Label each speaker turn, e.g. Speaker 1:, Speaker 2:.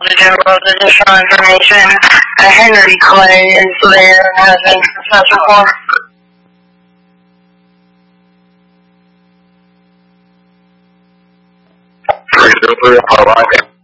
Speaker 1: The general additional information. Henry Clay is there and has been successful for.
Speaker 2: Three, 3,